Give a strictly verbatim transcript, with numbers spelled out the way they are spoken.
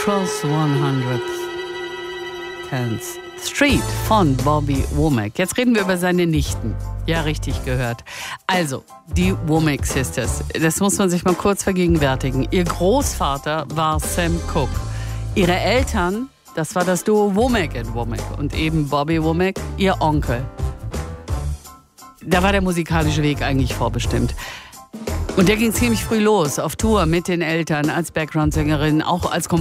Cross hundredth Street von Bobby Womack. Jetzt reden wir über seine Nichten. Ja, richtig gehört. Also, die Womack Sisters. Das muss man sich mal kurz vergegenwärtigen. Ihr Großvater war Sam Cooke. Ihre Eltern, das war das Duo Womack and Womack. Und eben Bobby Womack, ihr Onkel. Da war der musikalische Weg eigentlich vorbestimmt. Und der ging ziemlich früh los, auf Tour mit den Eltern, als Background-Sängerin, auch als Komponistin.